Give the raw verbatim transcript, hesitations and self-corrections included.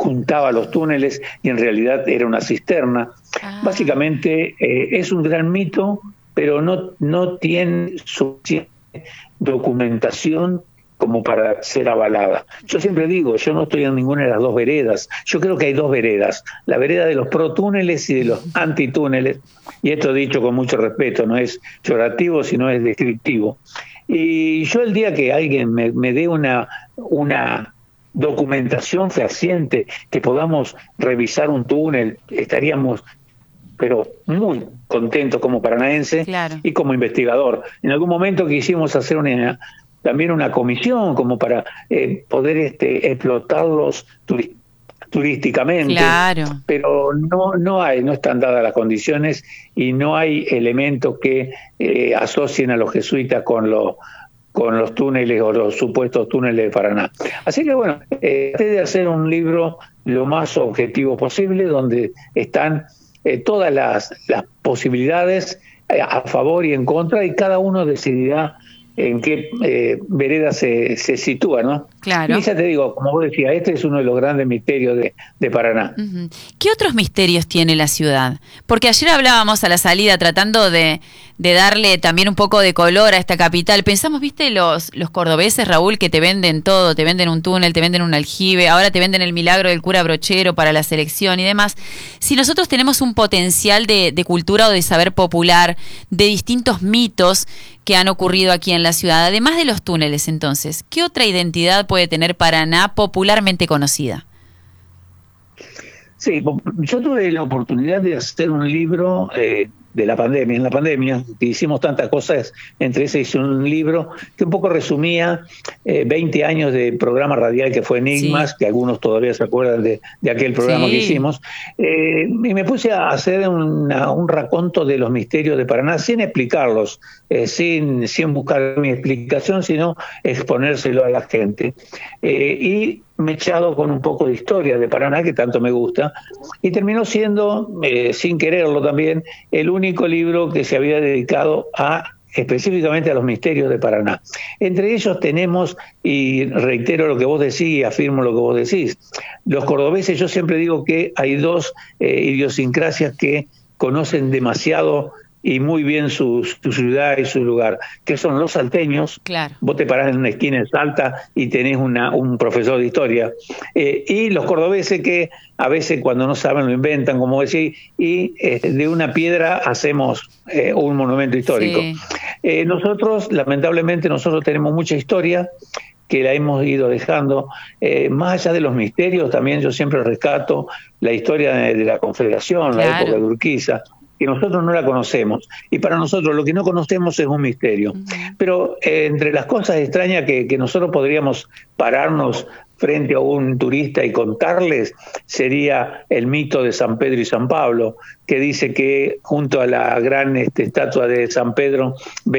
juntaba los túneles y en realidad era una cisterna. Ah. Básicamente eh, es un gran mito, pero no, no tiene suficiente documentación como para ser avalada. Yo siempre digo, yo no estoy en ninguna de las dos veredas. Yo creo que hay dos veredas, la vereda de los pro-túneles y de los anti-túneles, y esto dicho con mucho respeto, no es llorativo, sino es descriptivo. Y yo el día que alguien me, me dé una, una documentación fehaciente, que podamos revisar un túnel, estaríamos pero muy contentos como paranaense, claro, y como investigador. En algún momento quisimos hacer una, también una comisión como para eh, poder este, explotarlos turi turísticamente, claro, pero no no hay, no están dadas las condiciones y no hay elementos que eh, asocien a los jesuitas con los con los túneles o los supuestos túneles de Paraná. Así que bueno, eh, traté de hacer un libro lo más objetivo posible, donde están eh, todas las, las posibilidades eh, a favor y en contra, y cada uno decidirá en qué eh, vereda se, se sitúa, ¿no? Claro. Y ya te digo, como vos decías, este es uno de los grandes misterios de, de Paraná. Uh-huh. ¿Qué otros misterios tiene la ciudad? Porque ayer hablábamos a la salida tratando de, de darle también un poco de color a esta capital. Pensamos, viste, los, los cordobeses, Raúl, que te venden todo, te venden un túnel, te venden un aljibe, ahora te venden el milagro del cura Brochero para la selección y demás. Si nosotros tenemos un potencial de, de cultura o de saber popular, de distintos mitos que han ocurrido aquí en la ciudad, además de los túneles, entonces, ¿qué otra identidad puede tener Paraná popularmente conocida? Sí, yo tuve la oportunidad de hacer un libro eh, de la pandemia, en la pandemia, que hicimos tantas cosas, entre esas hice un libro que un poco resumía eh, veinte años de programa radial que fue Enigmas, sí, que algunos todavía se acuerdan de, de aquel programa sí. que hicimos, eh, y me puse a hacer una, un raconto de los misterios de Paraná, sin explicarlos, eh, sin, sin buscar mi explicación, sino exponérselo a la gente. Eh, y me he echado con un poco de historia de Paraná, que tanto me gusta, y terminó siendo, eh, sin quererlo también, el único libro que se había dedicado a específicamente a los misterios de Paraná. Entre ellos tenemos, y reitero lo que vos decís y afirmo lo que vos decís, los cordobeses, yo siempre digo que hay dos eh, idiosincrasias que conocen demasiado y muy bien su, su ciudad y su lugar, que son los salteños. Claro. Vos te parás en una esquina en Salta y tenés una, un profesor de historia, eh, y los cordobeses que a veces cuando no saben lo inventan, como decís, y eh, de una piedra hacemos eh, un monumento histórico. Sí. Eh, nosotros, lamentablemente, nosotros tenemos mucha historia que la hemos ido dejando, eh, más allá de los misterios, también yo siempre rescato la historia de, de la Confederación, claro, la época de Urquiza, que nosotros no la conocemos, y para nosotros lo que no conocemos es un misterio. Uh-huh. Pero eh, entre las cosas extrañas que, que nosotros podríamos pararnos frente a un turista y contarles, sería el mito de San Pedro y San Pablo, que dice que junto a la gran este, estatua de San Pedro